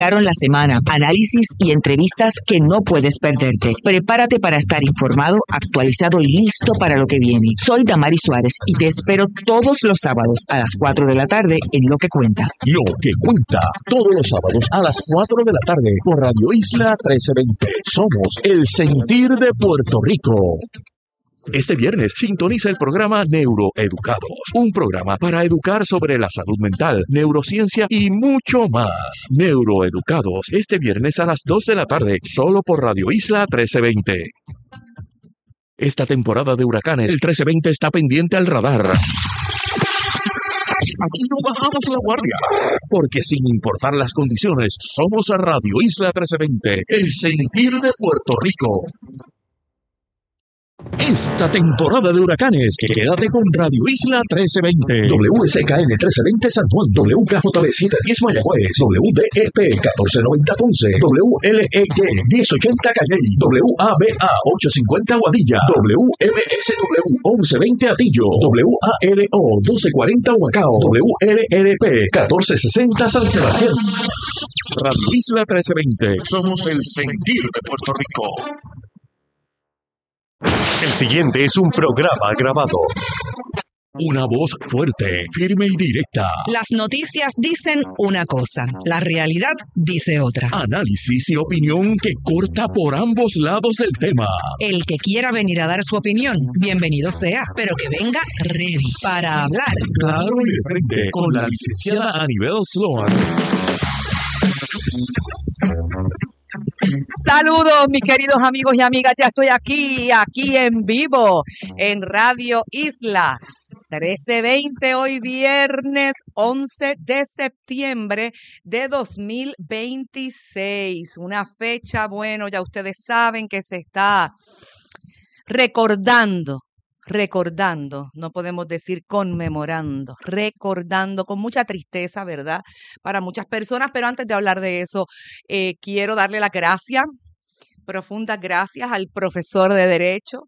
La semana, análisis y entrevistas que no puedes perderte. Prepárate para estar informado, actualizado y listo para lo que viene. Soy Damari Suárez y te espero todos los sábados a las 4 de la tarde en Lo que Cuenta. Lo que Cuenta, todos los sábados a las 4 de la tarde por Radio Isla 1320. Somos el sentir de Puerto Rico. Este viernes sintoniza el programa Neuroeducados, un programa para educar sobre la salud mental, neurociencia y mucho más. Neuroeducados, este viernes a las 2 de la tarde, solo por Radio Isla 1320. Esta temporada de huracanes, el 1320 está pendiente al radar. Aquí no bajamos la guardia, porque sin importar las condiciones, somos a Radio Isla 1320, el sentir de Puerto Rico. Esta temporada de huracanes, quédate con Radio Isla 1320. WSKN 1320 San Juan, WKJB 710 Mayagüez, WDEP 1490 Ponce, WLEY 1080 Calley, WABA 850 Guadilla, WMSW 1120 Atillo, WALO 1240 Huacao, WLRP 1460 San Sebastián. Radio Isla 1320, somos el sentir de Puerto Rico. El siguiente es un programa grabado. Una voz fuerte, firme y directa. Las noticias dicen una cosa, la realidad dice otra. Análisis y opinión que corta por ambos lados del tema. El que quiera venir a dar su opinión, bienvenido sea, pero que venga ready para hablar. Claro y de frente, con la licenciada Anibel Sloan. Saludos, mis queridos amigos y amigas. Ya estoy aquí en vivo, en Radio Isla 1320, hoy viernes 11 de septiembre de 2026. Una fecha, bueno, ya ustedes saben que se está recordando, no podemos decir conmemorando, recordando con mucha tristeza, ¿verdad? Para muchas personas, pero antes de hablar de eso, quiero darle las gracias, profundas gracias al profesor de Derecho,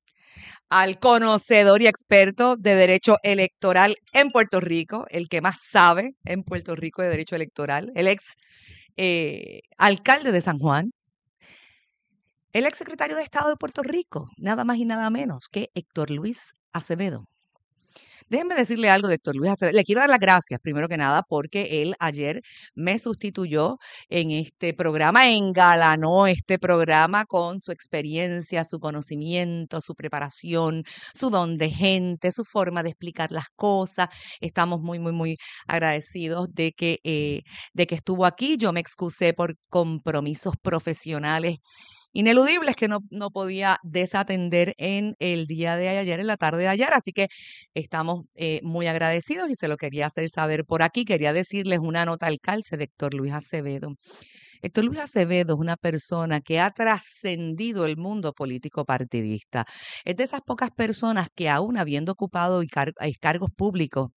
al conocedor y experto de Derecho Electoral en Puerto Rico, el que más sabe en Puerto Rico de Derecho Electoral, el ex alcalde de San Juan, el exsecretario de Estado de Puerto Rico, nada más y nada menos que Héctor Luis Acevedo. Déjenme decirle algo de Héctor Luis Acevedo. Le quiero dar las gracias, primero que nada, porque él ayer me sustituyó en este programa, engalanó este programa con su experiencia, su conocimiento, su preparación, su don de gente, su forma de explicar las cosas. Estamos muy, muy, muy agradecidos de que estuvo aquí. Yo me excusé por compromisos profesionales ineludibles que no podía desatender en el día de ayer, en la tarde de ayer. Así que estamos muy agradecidos y se lo quería hacer saber por aquí. Quería decirles una nota al calce de Héctor Luis Acevedo. Héctor Luis Acevedo es una persona que ha trascendido el mundo político partidista. Es de esas pocas personas que aún habiendo ocupado cargos públicos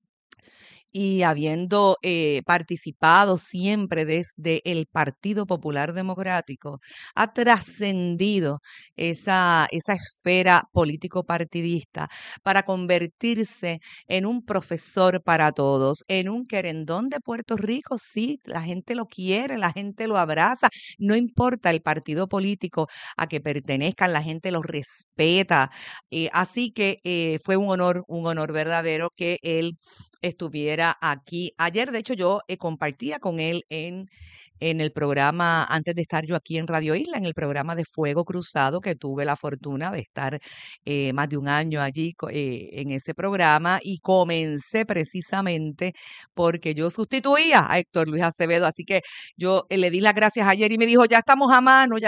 y habiendo participado siempre desde el Partido Popular Democrático, ha trascendido esa esfera político-partidista para convertirse en un profesor para todos, en un querendón de Puerto Rico. Sí, la gente lo quiere, la gente lo abraza, no importa el partido político a que pertenezcan, la gente lo respeta. Así que fue un honor verdadero que él estuviera aquí ayer. De hecho, yo compartía con él en el programa, antes de estar yo aquí en Radio Isla, en el programa de Fuego Cruzado, que tuve la fortuna de estar más de un año allí en ese programa, y comencé precisamente porque yo sustituía a Héctor Luis Acevedo. Así que yo le di las gracias ayer y me dijo, ya estamos a mano.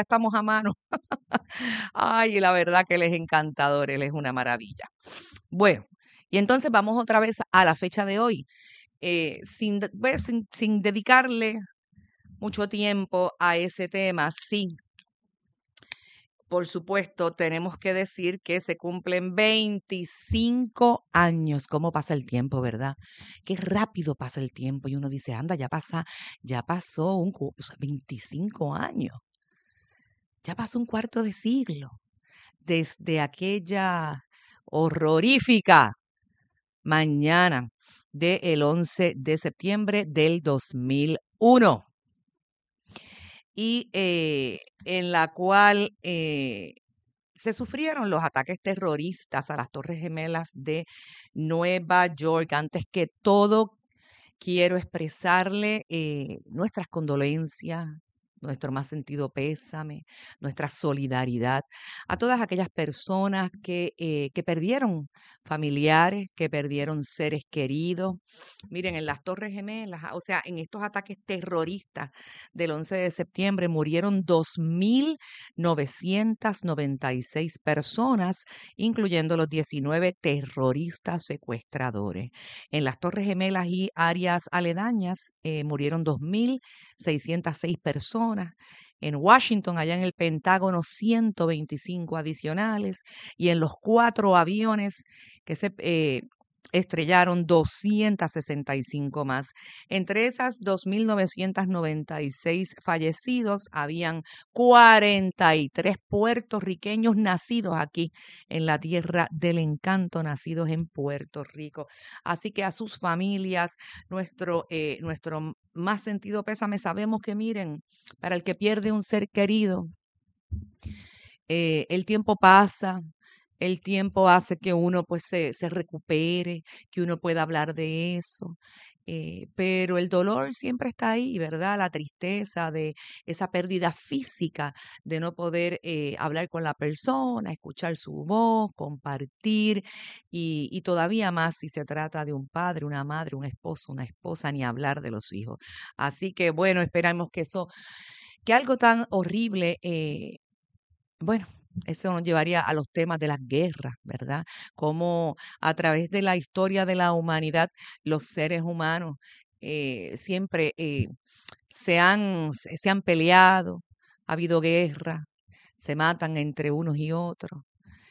Ay, la verdad que él es encantador, él es una maravilla. Bueno, y entonces vamos otra vez a la fecha de hoy, sin dedicarle mucho tiempo a ese tema. Sí, por supuesto, tenemos que decir que se cumplen 25 años. ¿Cómo pasa el tiempo, verdad? Qué rápido pasa el tiempo. Y uno dice, anda, ya pasó 25 años. Ya pasó un cuarto de siglo desde aquella horrorífica mañana del 11 de septiembre del 2001. y en la cual se sufrieron los ataques terroristas a las Torres Gemelas de Nueva York. Antes que todo, quiero expresarle nuestras condolencias, nuestro más sentido pésame, nuestra solidaridad a todas aquellas personas que perdieron familiares, que perdieron seres queridos. Miren, en las Torres Gemelas, o sea, en estos ataques terroristas del 11 de septiembre murieron 2.996 personas, incluyendo los 19 terroristas secuestradores. En las Torres Gemelas y áreas aledañas murieron 2.606 personas. En Washington, allá en el Pentágono, 125 adicionales. Y en los 4 aviones que se estrellaron, 265 más. Entre esas 2.996 fallecidos, habían 43 puertorriqueños nacidos aquí en la tierra del encanto, nacidos en Puerto Rico. Así que a sus familias, nuestro más sentido pésame. Sabemos que, miren, para el que pierde un ser querido, el tiempo pasa, el tiempo hace que uno pues se recupere, que uno pueda hablar de eso, pero el dolor siempre está ahí, ¿verdad? La tristeza de esa pérdida física, de no poder hablar con la persona, escuchar su voz, compartir y todavía más si se trata de un padre, una madre, un esposo, una esposa, ni hablar de los hijos. Así que bueno, esperamos que algo tan horrible, bueno, eso nos llevaría a los temas de las guerras, ¿verdad? Cómo a través de la historia de la humanidad, los seres humanos siempre se han peleado, ha habido guerra, se matan entre unos y otros.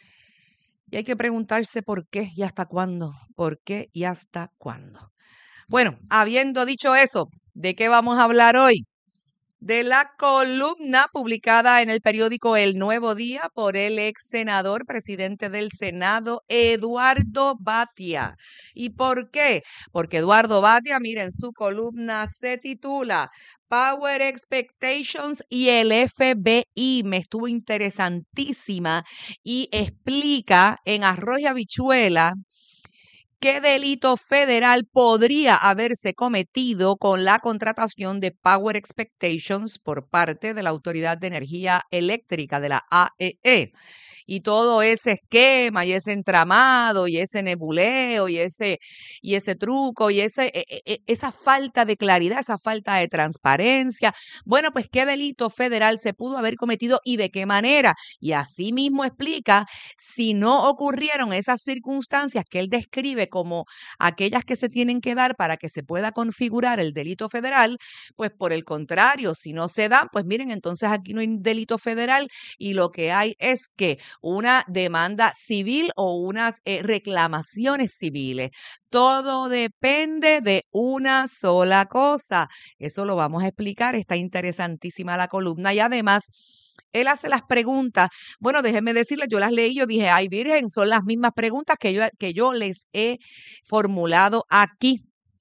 Y hay que preguntarse por qué y hasta cuándo, por qué y hasta cuándo. Bueno, habiendo dicho eso, ¿de qué vamos a hablar hoy? De la columna publicada en el periódico El Nuevo Día por el ex senador, presidente del Senado, Eduardo Batia. ¿Y por qué? Porque Eduardo Batia, miren, su columna se titula Power Expectations y el FBI. Me estuvo interesantísima y explica en arroz y habichuela ¿qué delito federal podría haberse cometido con la contratación de Power Expectations por parte de la Autoridad de Energía Eléctrica, de la AEE? Y todo ese esquema y ese entramado y ese nebuleo y ese truco y esa falta de claridad, esa falta de transparencia. Bueno, pues qué delito federal se pudo haber cometido y de qué manera. Y así mismo explica si no ocurrieron esas circunstancias que él describe como aquellas que se tienen que dar para que se pueda configurar el delito federal, pues por el contrario, si no se dan, pues miren, entonces aquí no hay delito federal y lo que hay es que una demanda civil o unas reclamaciones civiles. Todo depende de una sola cosa. Eso lo vamos a explicar. Está interesantísima la columna y además él hace las preguntas. Bueno, déjenme decirles, yo las leí, yo dije, ay virgen, son las mismas preguntas que yo les he formulado aquí.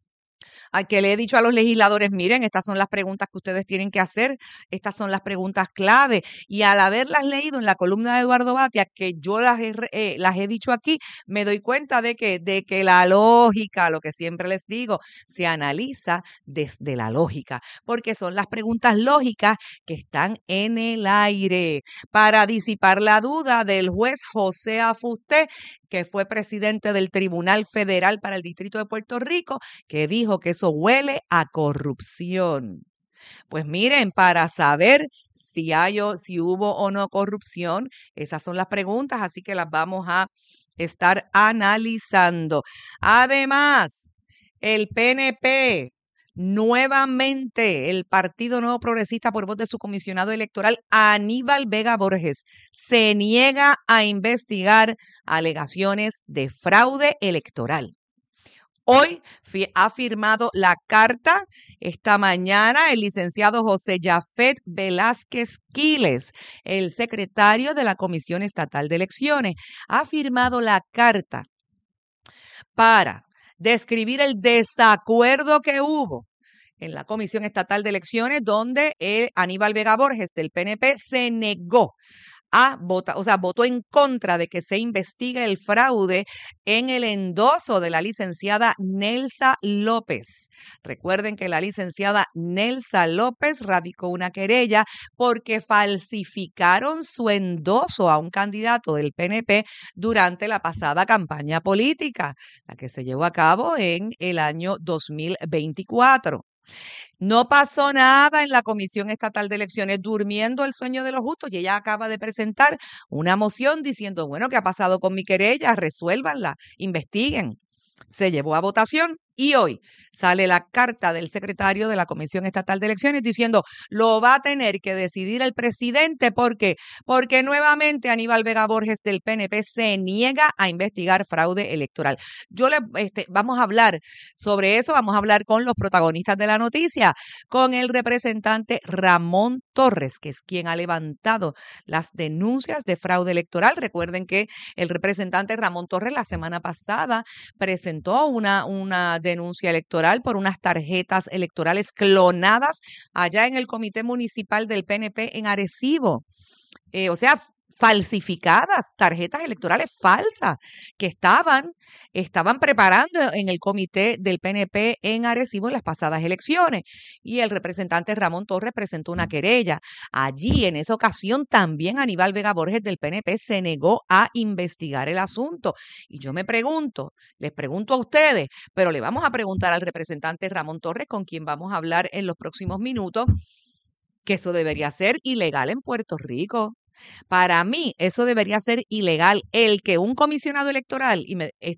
Al que le he dicho a los legisladores, miren, estas son las preguntas que ustedes tienen que hacer, estas son las preguntas clave. Y al haberlas leído en la columna de Eduardo Batia, que yo las he dicho aquí, me doy cuenta de que la lógica, lo que siempre les digo, se analiza desde la lógica, porque son las preguntas lógicas que están en el aire. Para disipar la duda del juez José Afusté, que fue presidente del Tribunal Federal para el Distrito de Puerto Rico, que dijo que eso huele a corrupción. Pues miren, para saber si hubo o no corrupción, esas son las preguntas, así que las vamos a estar analizando. Además, el PNP, nuevamente, el Partido Nuevo Progresista, por voz de su comisionado electoral, Aníbal Vega Borges, se niega a investigar alegaciones de fraude electoral. Hoy ha firmado la carta, esta mañana, el licenciado José Yafet Velázquez Quiles, el secretario de la Comisión Estatal de Elecciones, ha firmado la carta para describir el desacuerdo que hubo en la Comisión Estatal de Elecciones, donde Aníbal Vega Borges del PNP se negó a votar, o sea, votó en contra de que se investigue el fraude en el endoso de la licenciada Nelsa López. Recuerden que la licenciada Nelsa López radicó una querella porque falsificaron su endoso a un candidato del PNP durante la pasada campaña política, la que se llevó a cabo en el año 2024. No pasó nada en la Comisión Estatal de Elecciones, durmiendo el sueño de los justos, y ella acaba de presentar una moción diciendo, bueno, ¿qué ha pasado con mi querella? Resuélvanla, investiguen. Se llevó a votación y hoy sale la carta del secretario de la Comisión Estatal de Elecciones diciendo lo va a tener que decidir el presidente. ¿Por qué? Porque nuevamente Aníbal Vega Borges del PNP se niega a investigar fraude electoral. Vamos a hablar sobre eso, vamos a hablar con los protagonistas de la noticia, con el representante Ramón Torres, que es quien ha levantado las denuncias de fraude electoral. Recuerden que el representante Ramón Torres la semana pasada presentó una denuncia electoral por unas tarjetas electorales clonadas allá en el Comité Municipal del PNP en Arecibo. O sea, falsificadas, tarjetas electorales falsas que estaban preparando en el comité del PNP en Arecibo en las pasadas elecciones. Y el representante Ramón Torres presentó una querella. Allí, en esa ocasión, también Aníbal Vega Borges del PNP se negó a investigar el asunto. Y yo les pregunto a ustedes, pero le vamos a preguntar al representante Ramón Torres, con quien vamos a hablar en los próximos minutos, que eso debería ser ilegal en Puerto Rico. Para mí, eso debería ser ilegal. El que un comisionado electoral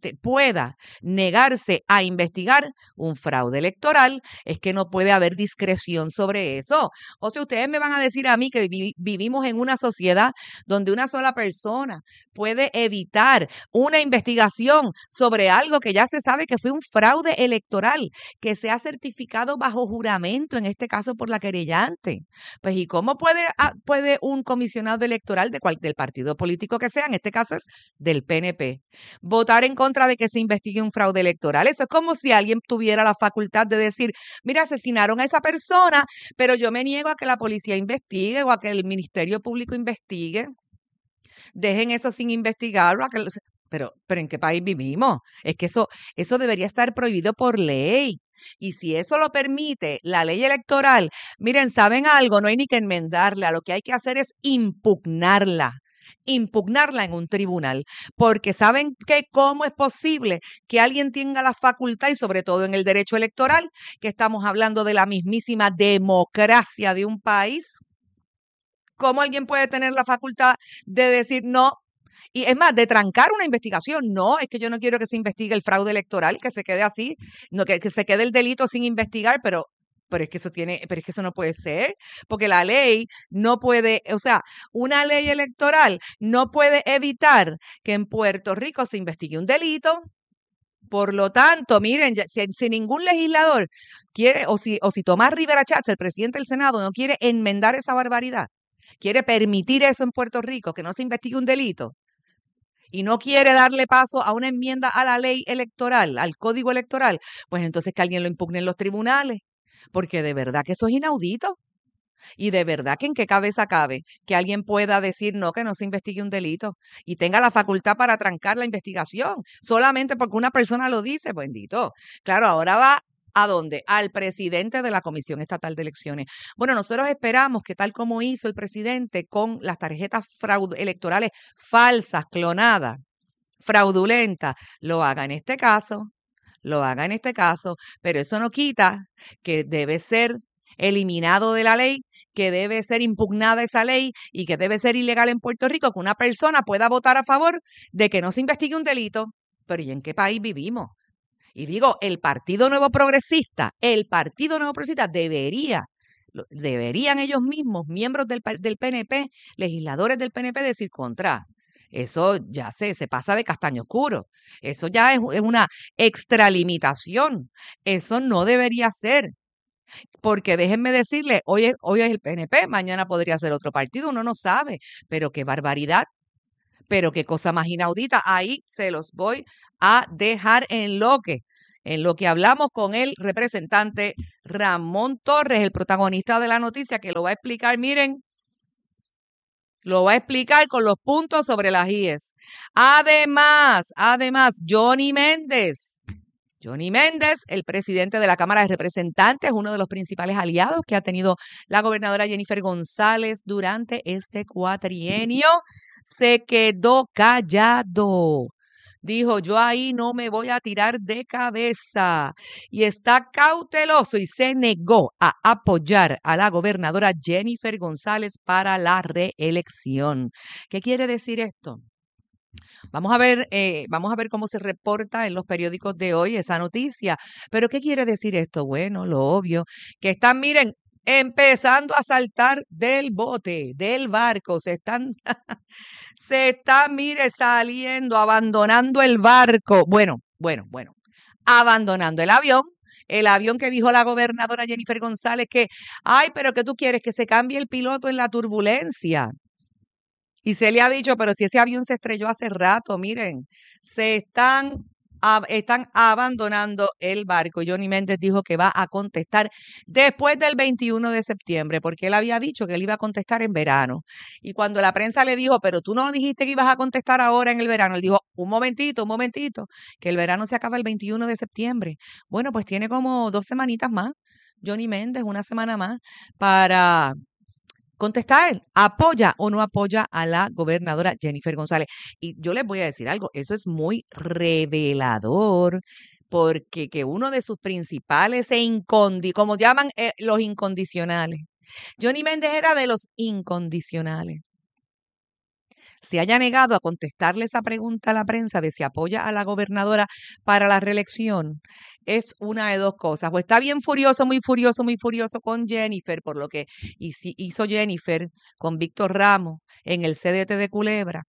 pueda negarse a investigar un fraude electoral, es que no puede haber discreción sobre eso. O sea, ustedes me van a decir a mí que vivimos en una sociedad donde una sola persona puede evitar una investigación sobre algo que ya se sabe que fue un fraude electoral, que se ha certificado bajo juramento, en este caso por la querellante. Pues, ¿y cómo puede un comisionado electoral del partido político que sea, en este caso es del PNP, votar en contra de que se investigue un fraude electoral? Eso es como si alguien tuviera la facultad de decir, mira, asesinaron a esa persona, pero yo me niego a que la policía investigue o a que el Ministerio Público investigue. Dejen eso sin investigar. Pero ¿en qué país vivimos? Es que eso debería estar prohibido por ley. Y si eso lo permite la ley electoral, miren, ¿saben algo? No hay ni que enmendarla. Lo que hay que hacer es impugnarla en un tribunal, porque ¿saben cómo es posible que alguien tenga la facultad, y sobre todo en el derecho electoral, que estamos hablando de la mismísima democracia de un país? ¿Cómo alguien puede tener la facultad de decir no? Y es más, de trancar una investigación. No, es que yo no quiero que se investigue el fraude electoral, que se quede así, no, que se quede el delito sin investigar, pero es que eso no puede ser, porque la ley no puede, o sea, una ley electoral no puede evitar que en Puerto Rico se investigue un delito. Por lo tanto, miren, si ningún legislador quiere, o si Tomás Rivera Chats, el presidente del Senado, no quiere enmendar esa barbaridad, quiere permitir eso en Puerto Rico, que no se investigue un delito, y no quiere darle paso a una enmienda a la ley electoral, al código electoral, pues entonces que alguien lo impugne en los tribunales, porque de verdad que eso es inaudito. Y de verdad que en qué cabeza cabe que alguien pueda decir no, que no se investigue un delito y tenga la facultad para trancar la investigación solamente porque una persona lo dice. Bendito. Claro, ahora va ¿a dónde? Al presidente de la Comisión Estatal de Elecciones. Bueno, nosotros esperamos que tal como hizo el presidente con las tarjetas electorales falsas, clonadas, fraudulentas, lo haga en este caso, pero eso no quita que debe ser eliminado de la ley, que debe ser impugnada esa ley y que debe ser ilegal en Puerto Rico que una persona pueda votar a favor de que no se investigue un delito. Pero ¿y en qué país vivimos? Y digo, el Partido Nuevo Progresista deberían ellos mismos, miembros del PNP, legisladores del PNP, decir contra. Eso ya se pasa de castaño oscuro. Eso ya es una extralimitación. Eso no debería ser. Porque déjenme decirle, hoy es el PNP, mañana podría ser otro partido, uno no sabe, pero qué barbaridad, pero qué cosa más inaudita. Ahí se los voy a dejar en lo que en lo que hablamos con el representante Ramón Torres, el protagonista de la noticia, que lo va a explicar, miren, lo va a explicar con los puntos sobre las IES. Además, Johnny Méndez, el presidente de la Cámara de Representantes, uno de los principales aliados que ha tenido la gobernadora Jennifer González durante este cuatrienio, se quedó callado. Dijo, yo ahí no me voy a tirar de cabeza. Y está cauteloso y se negó a apoyar a la gobernadora Jennifer González para la reelección. ¿Qué quiere decir esto? Vamos a ver cómo se reporta en los periódicos de hoy esa noticia. Pero ¿qué quiere decir esto? Bueno, lo obvio, que están, miren, empezando a saltar del bote, del barco, mire, saliendo, abandonando el barco. Bueno, abandonando el avión que dijo la gobernadora Jennifer González que, ay, pero ¿qué tú quieres? Que se cambie el piloto en la turbulencia. Y se le ha dicho, pero si ese avión se estrelló hace rato, miren, están abandonando el barco. Johnny Méndez dijo que va a contestar después del 21 de septiembre, porque él había dicho que él iba a contestar en verano. Y cuando la prensa le dijo, pero tú no dijiste que ibas a contestar ahora en el verano, él dijo, un momentito, que el verano se acaba el 21 de septiembre. Bueno, pues tiene como 2 semanitas más, Johnny Méndez, una semana más, para contestar, apoya o no apoya a la gobernadora Jennifer González. Y yo les voy a decir algo, eso es muy revelador, porque que uno de sus principales como llaman los incondicionales, Johnny Méndez era de los incondicionales, se haya negado a contestarle esa pregunta a la prensa de si apoya a la gobernadora para la reelección, es una de dos cosas. O está bien furioso, muy furioso con Jennifer, por lo que hizo Jennifer con Víctor Ramos en el CDT de Culebra.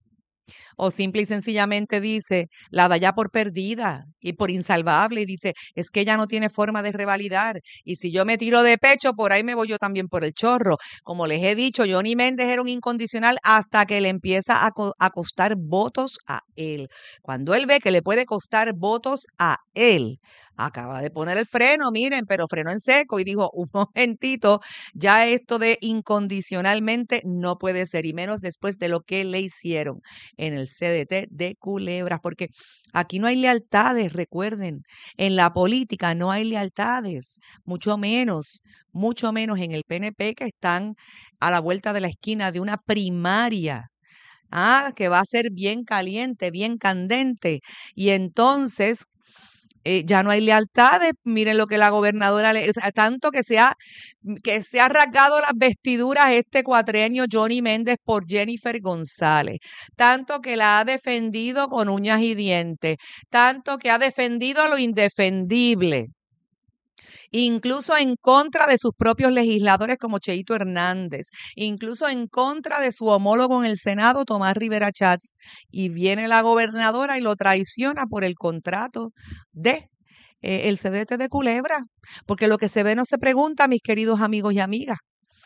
O simple y sencillamente dice, la da ya por perdida y por insalvable, y dice, es que ella no tiene forma de revalidar. Y si yo me tiro de pecho, por ahí me voy yo también por el chorro. Como les he dicho, Johnny Méndez era un incondicional hasta que le empieza a costar votos a él. Cuando él ve que le puede costar votos a él, acaba de poner el freno, miren, pero frenó en seco y dijo, un momentito, ya esto de incondicionalmente no puede ser, y menos después de lo que le hicieron en el CDT de Culebras, porque aquí no hay lealtades, recuerden, en la política no hay lealtades, mucho menos en el PNP, que están a la vuelta de la esquina de una primaria. Que va a ser bien caliente, bien candente. Y entonces ya no hay lealtades. Miren lo que la gobernadora o sea, tanto que se ha rasgado las vestiduras este cuatrienio Johnny Méndez por Jennifer González, tanto que la ha defendido con uñas y dientes, tanto que ha defendido lo indefendible, incluso en contra de sus propios legisladores como Cheito Hernández, incluso en contra de su homólogo en el Senado, Tomás Rivera Chats, y viene la gobernadora y lo traiciona por el contrato de el CDT de Culebra, porque lo que se ve no se pregunta, mis queridos amigos y amigas.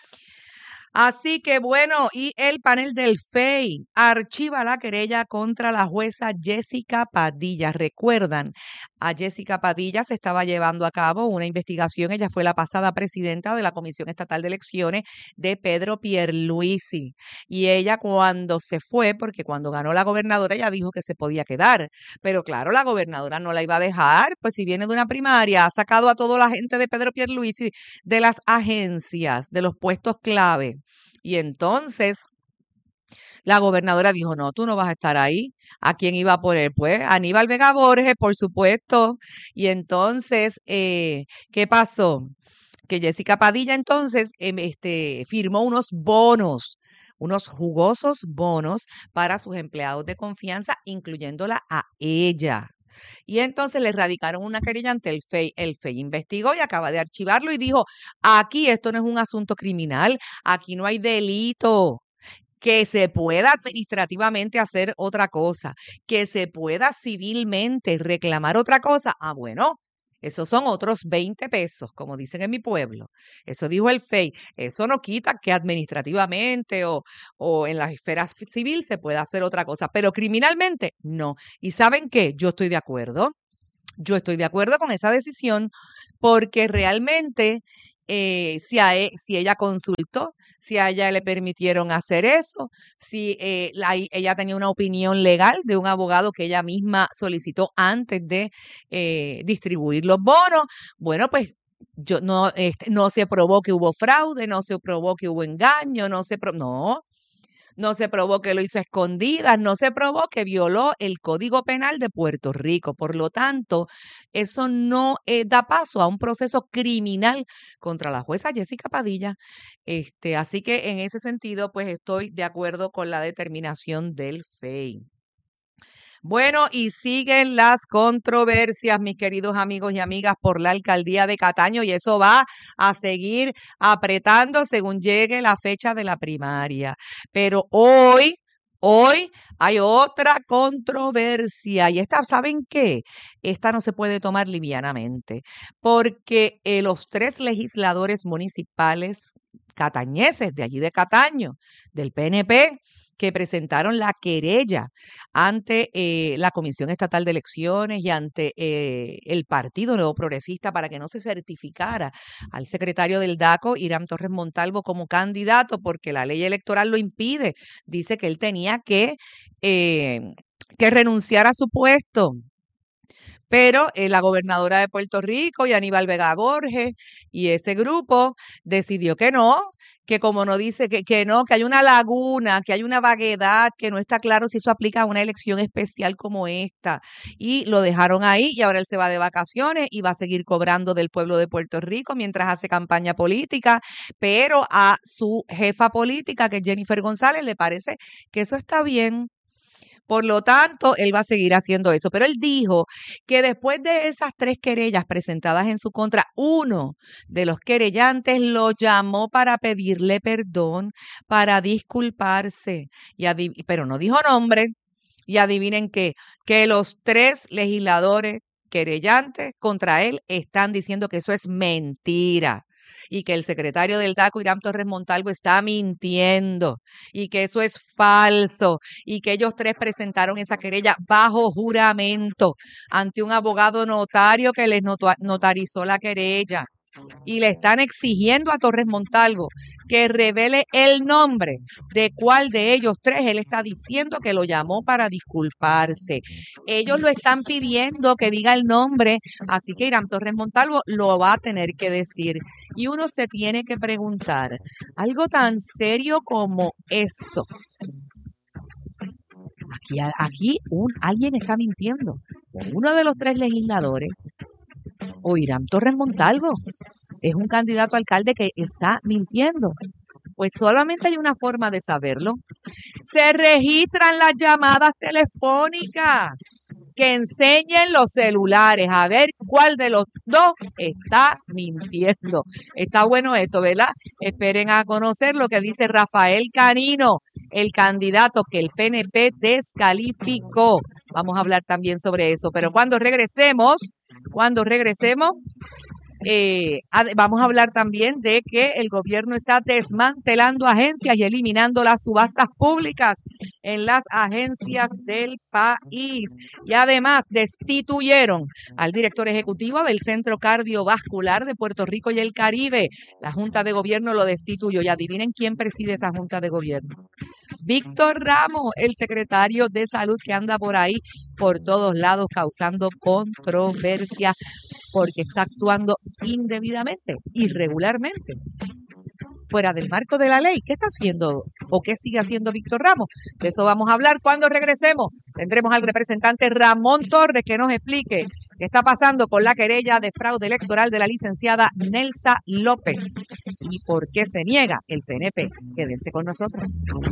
Así que bueno, y el panel del FEI archiva la querella contra la jueza Jessica Padilla. Recuerdan, a Jessica Padilla se estaba llevando a cabo una investigación. Ella fue la pasada presidenta de la Comisión Estatal de Elecciones de Pedro Pierluisi. Y ella cuando se fue, porque cuando ganó la gobernadora, ella dijo que se podía quedar. Pero claro, la gobernadora no la iba a dejar, pues si viene de una primaria, ha sacado a toda la gente de Pedro Pierluisi de las agencias, de los puestos clave. Y entonces la gobernadora dijo, no, tú no vas a estar ahí. ¿A quién iba a poner? Pues Aníbal Vega Borges, por supuesto. Y entonces, ¿qué pasó? Que Jessica Padilla entonces firmó unos bonos, unos jugosos bonos para sus empleados de confianza, incluyéndola a ella. Y entonces le radicaron una querella ante el FEI. El FEI investigó y acaba de archivarlo y dijo, aquí esto no es un asunto criminal, aquí no hay delito, que se pueda administrativamente hacer otra cosa, que se pueda civilmente reclamar otra cosa. Bueno, esos son otros 20 pesos, como dicen en mi pueblo. Eso dijo el FEI. Eso no quita que administrativamente o en la esfera civil se pueda hacer otra cosa, pero criminalmente no. ¿Y saben qué? Yo estoy de acuerdo. Yo estoy de acuerdo con esa decisión porque realmente si ella consultó, si a ella le permitieron hacer eso, si ella tenía una opinión legal de un abogado que ella misma solicitó antes de distribuir los bonos, bueno, pues no se probó que hubo fraude, no se probó que hubo engaño, no se probó que lo hizo a escondidas, no se probó que violó el Código Penal de Puerto Rico. Por lo tanto, eso no da paso a un proceso criminal contra la jueza Jessica Padilla. Así que en ese sentido, pues estoy de acuerdo con la determinación del FEI. Bueno, y siguen las controversias, mis queridos amigos y amigas, por la alcaldía de Cataño, y eso va a seguir apretando según llegue la fecha de la primaria. Pero hoy hay otra controversia, y esta, ¿saben qué? Esta no se puede tomar livianamente, porque los 3 legisladores municipales catañeses de allí de Cataño, del PNP, que presentaron la querella ante la Comisión Estatal de Elecciones y ante el Partido Nuevo Progresista para que no se certificara al secretario del DACO, Hiram Torres Montalvo, como candidato, porque la ley electoral lo impide. Dice que él tenía que renunciar a su puesto. Pero la gobernadora de Puerto Rico y Aníbal Vega Borges y ese grupo decidió que no, que como no dice que no, que hay una laguna, que hay una vaguedad, que no está claro si eso aplica a una elección especial como esta. Y lo dejaron ahí y ahora él se va de vacaciones y va a seguir cobrando del pueblo de Puerto Rico mientras hace campaña política, pero a su jefa política, que es Jennifer González, le parece que eso está bien. Por lo tanto, él va a seguir haciendo eso. Pero él dijo que después de esas 3 querellas presentadas en su contra, uno de los querellantes lo llamó para pedirle perdón, para disculparse, pero no dijo nombre. Y adivinen qué, que los 3 legisladores querellantes contra él están diciendo que eso es mentira y que el secretario del DACO, Hiram Torres Montalvo, está mintiendo y que eso es falso y que ellos 3 presentaron esa querella bajo juramento ante un abogado notario que les notarizó la querella. Y le están exigiendo a Torres Montalvo que revele el nombre de cuál de ellos 3 él está diciendo que lo llamó para disculparse. Ellos lo están pidiendo que diga el nombre, así que Hiram Torres Montalvo lo va a tener que decir. Y uno se tiene que preguntar, algo tan serio como eso. Aquí alguien está mintiendo. Uno de los 3 legisladores, o Hiram Torres Montalvo, es un candidato a alcalde que está mintiendo. Pues solamente hay una forma de saberlo. Se registran las llamadas telefónicas. Que enseñen los celulares a ver cuál de los 2 está mintiendo. Está bueno esto, ¿verdad? Esperen a conocer lo que dice Rafael Canino, el candidato que el PNP descalificó. Vamos a hablar también sobre eso, pero cuando regresemos, vamos a hablar también de que el gobierno está desmantelando agencias y eliminando las subastas públicas en las agencias del país. Y además destituyeron al director ejecutivo del Centro Cardiovascular de Puerto Rico y el Caribe. La Junta de Gobierno lo destituyó. Y adivinen quién preside esa Junta de Gobierno. Víctor Ramos, el secretario de Salud, que anda por ahí por todos lados causando controversia porque está actuando indebidamente, irregularmente, fuera del marco de la ley. ¿Qué está haciendo o qué sigue haciendo Víctor Ramos? De eso vamos a hablar cuando regresemos. Tendremos al representante Ramón Torres que nos explique qué está pasando con la querella de fraude electoral de la licenciada Nelsa López y por qué se niega el PNP. Quédense con nosotros.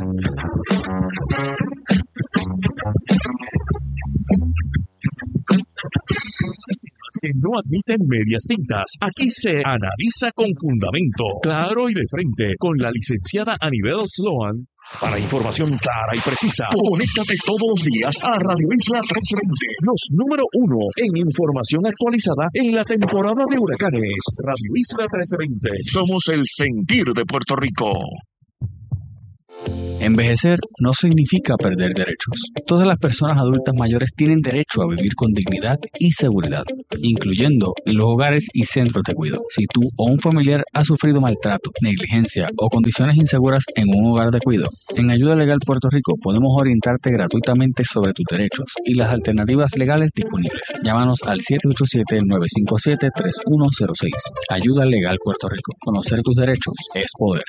Que no admiten medias tintas. Aquí se analiza con fundamento, claro y de frente, con la licenciada Anibel Sloan. Para información clara y precisa, conéctate todos los días a Radio Isla 1320, los número 1 en información actualizada en la temporada de huracanes. Radio Isla 1320, somos el sentir de Puerto Rico. Envejecer no significa perder derechos. Todas las personas adultas mayores tienen derecho a vivir con dignidad y seguridad, incluyendo en los hogares y centros de cuidado. Si tú o un familiar ha sufrido maltrato, negligencia o condiciones inseguras en un hogar de cuidado, en Ayuda Legal Puerto Rico podemos orientarte gratuitamente sobre tus derechos y las alternativas legales disponibles. Llámanos al 787-957-3106. Ayuda Legal Puerto Rico. Conocer tus derechos es poder.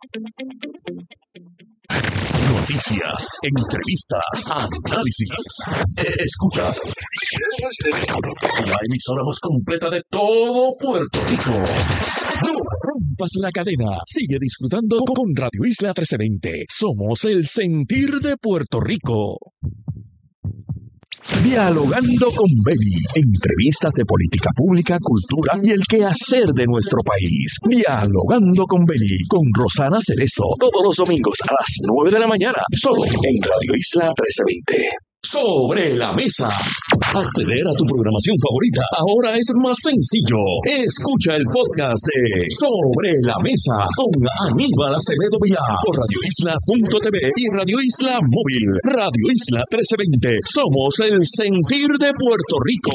Noticias, entrevistas, análisis. Escuchas la emisora más completa de todo Puerto Rico. No rompas la cadena. Sigue disfrutando con Radio Isla 1320. Somos el sentir de Puerto Rico. Dialogando con Beli. Entrevistas de política pública, cultura y el quehacer de nuestro país. Dialogando con Beli. Con Rosana Cerezo. Todos los domingos a las 9 de la mañana. Solo en Radio Isla 1320. Sobre la mesa. Acceder a tu programación favorita ahora es más sencillo. Escucha el podcast de Sobre la Mesa con Aníbal Acevedo Vilá por radioisla.tv y Radio Isla Móvil. Radio Isla 1320. Somos el sentir de Puerto Rico.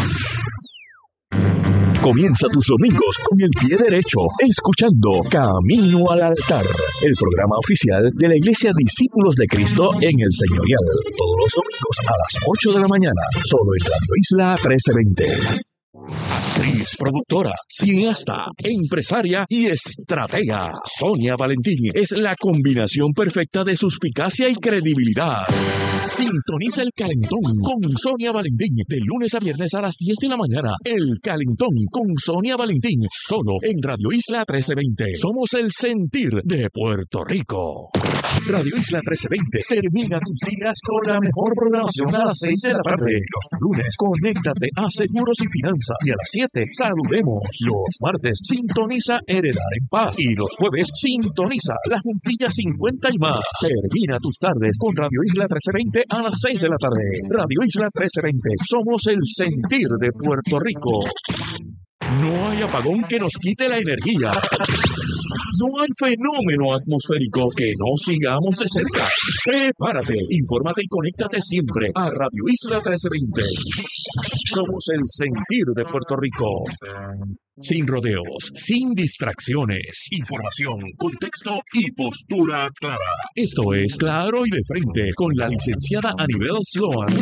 Comienza tus domingos con el pie derecho, escuchando Camino al Altar, el programa oficial de la Iglesia Discípulos de Cristo en el Señorial. Todos los domingos a las 8 de la mañana, solo en Radio Isla 1320. Actriz, productora, cineasta, empresaria y estratega. Sonia Valentín es la combinación perfecta de suspicacia y credibilidad. Sintoniza El Calentón con Sonia Valentín de lunes a viernes a las 10 de la mañana. El Calentón con Sonia Valentín, solo en Radio Isla 1320. Somos el sentir de Puerto Rico. Radio Isla 1320 termina tus días con la mejor programación a las 6 de la tarde. Los lunes, conéctate a Seguros y Finanzas. Y a las 7, saludemos. Los martes, sintoniza Heredar en Paz. Y los jueves, sintoniza La Juntilla 50 y más. Termina tus tardes con Radio Isla 1320 a las 6 de la tarde. Radio Isla 1320. Somos el sentir de Puerto Rico. No hay apagón que nos quite la energía. No hay fenómeno atmosférico que no sigamos de cerca. Prepárate, infórmate y conéctate siempre a Radio Isla 1320. Somos el sentir de Puerto Rico. Sin rodeos, sin distracciones, información, contexto y postura clara. Esto es Claro y de Frente con la licenciada Anibel Sloan.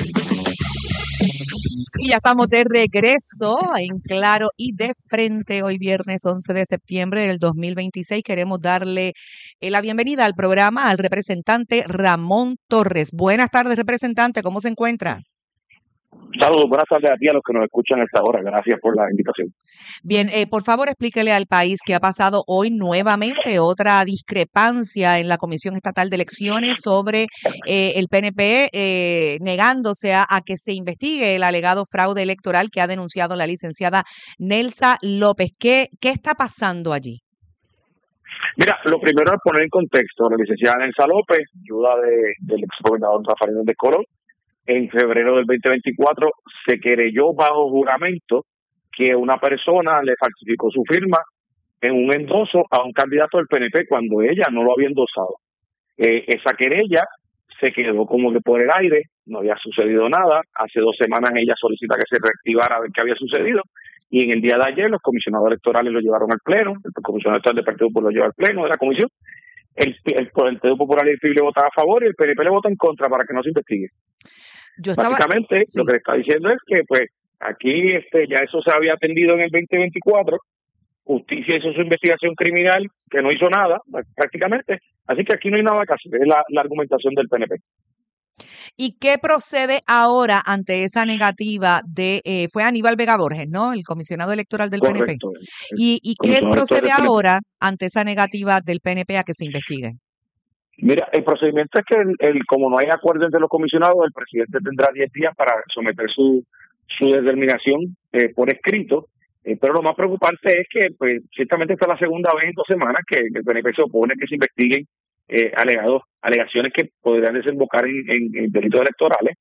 Y ya estamos de regreso en Claro y de Frente. Hoy viernes 11 de septiembre del 2026 queremos darle la bienvenida al programa al representante Ramón Torres. Buenas tardes, representante. ¿Cómo se encuentra? Saludos, buenas tardes a ti, a los que nos escuchan a esta hora. Gracias por la invitación. Bien, por favor explíquele al país que ha pasado hoy nuevamente otra discrepancia en la Comisión Estatal de Elecciones sobre el PNP negándose a que se investigue el alegado fraude electoral que ha denunciado la licenciada Nelsa López. ¿Qué está pasando allí? Mira, lo primero es poner en contexto. La licenciada Nelsa López, ayuda del exgobernador Rafael Hernández Colón, en febrero del 2024 se querelló bajo juramento que una persona le falsificó su firma en un endoso a un candidato del PNP cuando ella no lo había endosado. Esa querella se quedó como que por el aire, no había sucedido nada. Hace 2 semanas ella solicita que se reactivara a ver qué había sucedido y en el día de ayer los comisionados electorales lo llevaron al pleno, el comisionado electoral del Partido Popular lo llevó al pleno de la comisión. El Partido Popular y el PIB le votan a favor y el PNP le vota en contra para que no se investigue. Básicamente, sí. Lo que le está diciendo es que pues aquí ya eso se había atendido en el 2024, justicia hizo su investigación criminal, que no hizo nada, prácticamente, así que aquí no hay nada que hacer, es la argumentación del PNP. ¿Y qué procede ahora ante esa negativa fue Aníbal Vega Borges, ¿no? El comisionado electoral del Correcto, PNP. ¿Y qué procede ahora ante esa negativa del PNP a que se investigue? Mira, el procedimiento es que como no hay acuerdo entre los comisionados, el presidente tendrá 10 días para someter su determinación por escrito, pero lo más preocupante es que pues ciertamente esta es la segunda vez en 2 semanas que el PNP se opone que se investiguen alegaciones que podrían desembocar en delitos electorales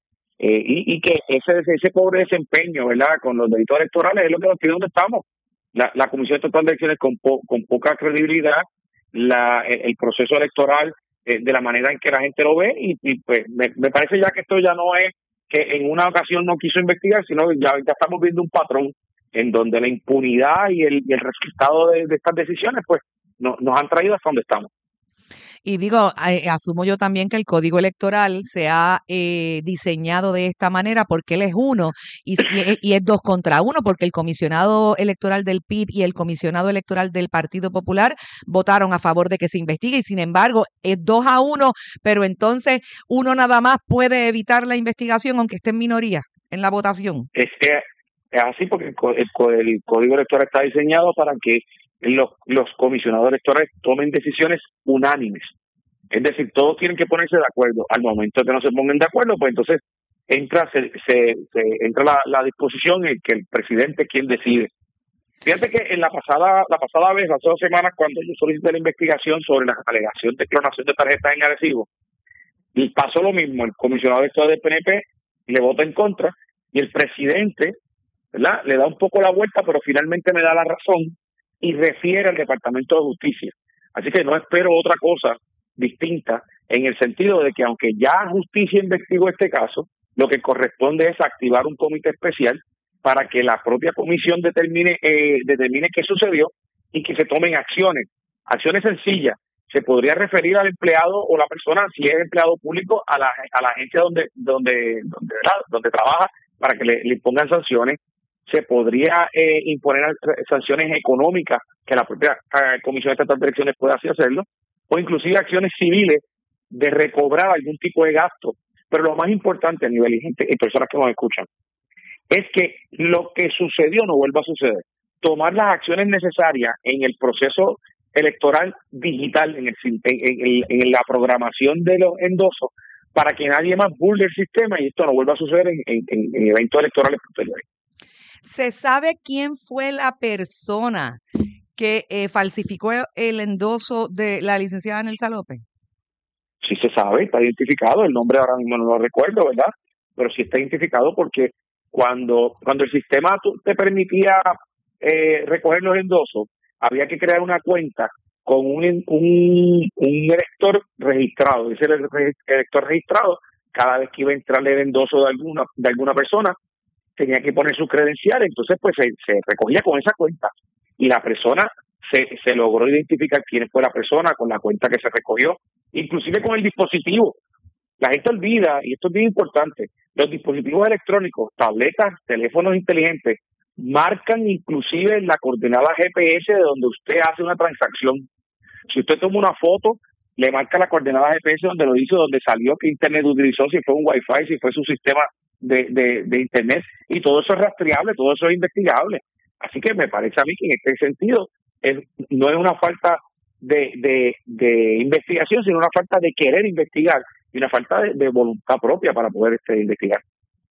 y que ese pobre desempeño, ¿verdad?, con los delitos electorales es lo que nos tiene donde estamos. La Comisión Estatal de Elecciones con poca credibilidad, el proceso electoral de la manera en que la gente lo ve y pues me parece ya que esto ya no es que en una ocasión no quiso investigar, sino que ya estamos viendo un patrón en donde la impunidad y el resultado de estas decisiones pues nos han traído hasta donde estamos. Y digo, asumo yo también que el código electoral se ha diseñado de esta manera porque él es uno y es 2 contra 1, porque el comisionado electoral del PIB y el comisionado electoral del Partido Popular votaron a favor de que se investigue y sin embargo es 2-1, pero entonces uno nada más puede evitar la investigación aunque esté en minoría en la votación. Es así porque el código electoral está diseñado para que los comisionados electorales tomen decisiones unánimes. Es decir, todos tienen que ponerse de acuerdo. Al momento que no se pongan de acuerdo, pues entonces entra la disposición en que el presidente es quien decide. Fíjate que en la pasada vez, hace 2 semanas, cuando yo solicité la investigación sobre la alegación de clonación de tarjetas en Arecibo, y pasó lo mismo, el comisionado electoral del PNP le vota en contra y el presidente, ¿verdad?, le da un poco la vuelta, pero finalmente me da la razón y refiere al Departamento de Justicia. Así que no espero otra cosa distinta en el sentido de que aunque ya Justicia investigó este caso, lo que corresponde es activar un comité especial para que la propia comisión determine qué sucedió y que se tomen acciones sencillas. Se podría referir al empleado o la persona, si es empleado público, a la agencia donde trabaja para que le impongan sanciones. Se podría imponer sanciones económicas que la propia Comisión Estatal de Elecciones pueda así hacerlo, o inclusive acciones civiles de recobrar algún tipo de gasto. Pero lo más importante a nivel y personas que nos escuchan es que lo que sucedió no vuelva a suceder. Tomar las acciones necesarias en el proceso electoral digital, en la programación de los endosos, para que nadie más burle el sistema y esto no vuelva a suceder en eventos electorales posteriores. ¿Se sabe quién fue la persona que falsificó el endoso de la licenciada Nelsa López? Sí se sabe, está identificado, el nombre ahora mismo no lo recuerdo, ¿verdad? Pero sí está identificado porque cuando el sistema te permitía recoger los endosos, había que crear una cuenta con un elector registrado. Ese elector registrado, cada vez que iba a entrar el endoso de alguna persona, tenía que poner sus credenciales, entonces pues se recogía con esa cuenta y la persona se logró identificar quién fue la persona con la cuenta que se recogió, inclusive con el dispositivo. La gente olvida, y esto es bien importante, los dispositivos electrónicos, tabletas, teléfonos inteligentes, marcan inclusive la coordenada GPS de donde usted hace una transacción. Si usted toma una foto, le marca la coordenada GPS donde lo hizo, donde salió, qué internet utilizó, si fue un Wi-Fi, si fue su sistema de internet, y todo eso es rastreable, todo eso es investigable. Así que me parece a mí que en este sentido no es una falta de investigación, sino una falta de querer investigar y una falta de voluntad propia para poder investigar.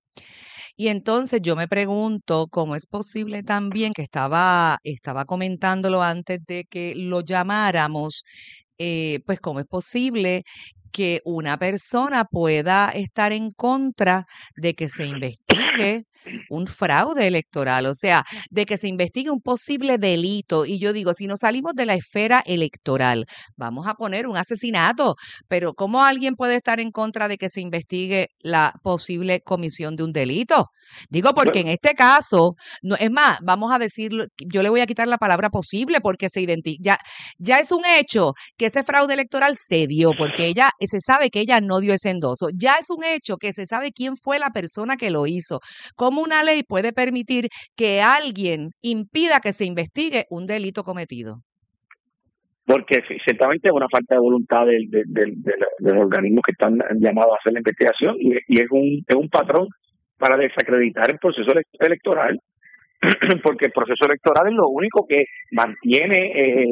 Y entonces yo me pregunto cómo es posible también, que estaba comentándolo antes de que lo llamáramos, pues cómo es posible que una persona pueda estar en contra de que se investigue un fraude electoral, o sea, de que se investigue un posible delito. Y yo digo, si nos salimos de la esfera electoral, vamos a poner un asesinato, pero ¿cómo alguien puede estar en contra de que se investigue la posible comisión de un delito? Digo, porque en este caso, no, es más, vamos a decirlo, yo le voy a quitar la palabra posible porque ya es un hecho que ese fraude electoral se dio, porque se sabe que ella no dio ese endoso. Ya es un hecho que se sabe quién fue la persona que lo hizo. ¿Cómo una ley puede permitir que alguien impida que se investigue un delito cometido? Porque ciertamente es una falta de voluntad de los organismos que están llamados a hacer la investigación y es un patrón para desacreditar el proceso electoral, porque el proceso electoral es lo único que mantiene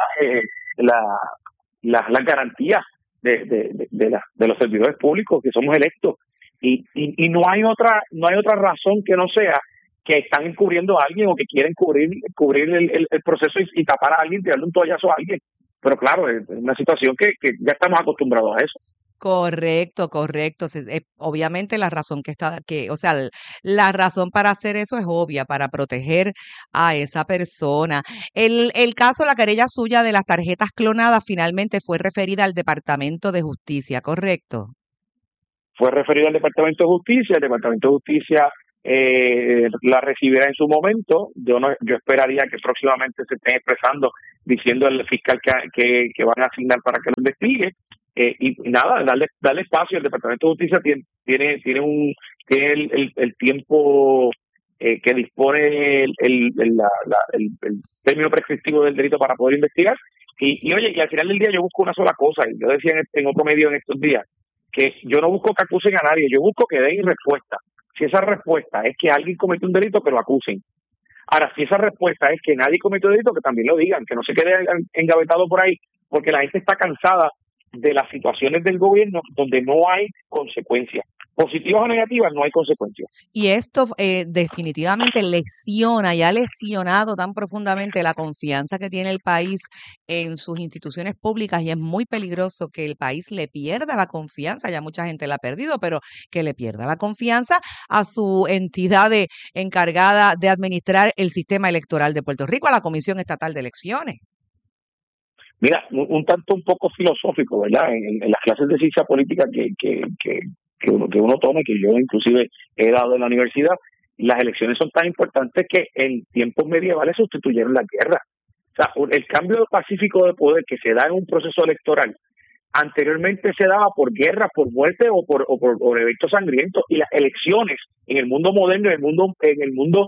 las garantías de los servidores públicos que somos electos y no hay otra razón que no sea que están encubriendo a alguien o que quieren cubrir el proceso y tapar a alguien, tirarle un toallazo a alguien. Pero claro, es una situación que ya estamos acostumbrados a eso. Correcto, correcto. Obviamente la razón o sea, la razón para hacer eso es obvia, para proteger a esa persona. El caso, la querella suya de las tarjetas clonadas finalmente fue referida al Departamento de Justicia, ¿correcto? Fue referido al Departamento de Justicia, el Departamento de Justicia la recibirá en su momento. Yo esperaría que próximamente se estén expresando diciendo al fiscal que van a asignar para que lo investigue. Y nada, darle espacio. El Departamento de Justicia tiene el tiempo que dispone el término prescriptivo del delito para poder investigar. Y oye, y al final del día yo busco una sola cosa, y yo decía en otro medio en estos días, que yo no busco que acusen a nadie, yo busco que den respuesta. Si esa respuesta es que alguien cometió un delito, que lo acusen. Ahora, si esa respuesta es que nadie cometió delito, que también lo digan, que no se quede engavetado por ahí, porque la gente está cansada de las situaciones del gobierno donde no hay consecuencias. Positivas o negativas, no hay consecuencias. Y esto definitivamente lesiona y ha lesionado tan profundamente la confianza que tiene el país en sus instituciones públicas, y es muy peligroso que el país le pierda la confianza. Ya mucha gente la ha perdido, pero que le pierda la confianza a su entidad encargada de administrar el sistema electoral de Puerto Rico, a la Comisión Estatal de Elecciones. Mira, un poco filosófico, ¿verdad? En las clases de ciencia política que uno toma, que yo inclusive he dado en la universidad, las elecciones son tan importantes que en tiempos medievales sustituyeron la guerra. O sea, el cambio pacífico de poder que se da en un proceso electoral anteriormente se daba por guerra, por muerte o por eventos sangrientos, y las elecciones en el mundo moderno, en el mundo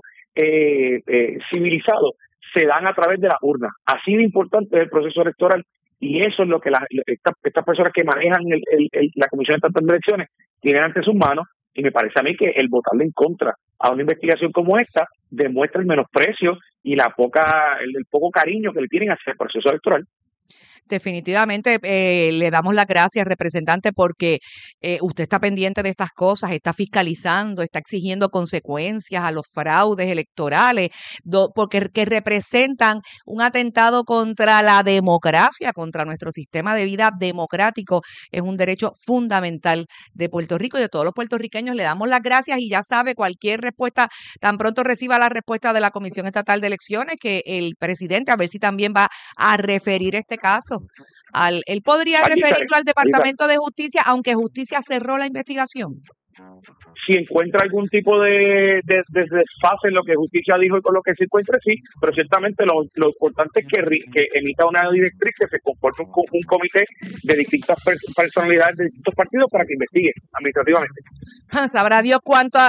civilizado, se dan a través de la urna. Así de importante es el proceso electoral, y eso es lo que estas personas que manejan la Comisión Estatal de Elecciones tienen ante sus manos, y me parece a mí que el votarle en contra a una investigación como esta demuestra el menosprecio y el poco cariño que le tienen hacia el proceso electoral. Definitivamente le damos las gracias, representante, porque usted está pendiente de estas cosas, está fiscalizando, está exigiendo consecuencias a los fraudes electorales, porque que representan un atentado contra la democracia, contra nuestro sistema de vida democrático. Es un derecho fundamental de Puerto Rico y de todos los puertorriqueños. Le damos las gracias, y ya sabe, cualquier respuesta, tan pronto reciba la respuesta de la Comisión Estatal de Elecciones, que el presidente, a ver si también va a referir este caso. Él podría referirlo al Departamento de Justicia, aunque Justicia cerró la investigación. Si encuentra algún tipo de desfase en lo que Justicia dijo y con lo que se encuentre, sí, pero ciertamente lo importante es que emita una directriz, que se comporte un comité de distintas personalidades de distintos partidos para que investigue administrativamente. Sabrá Dios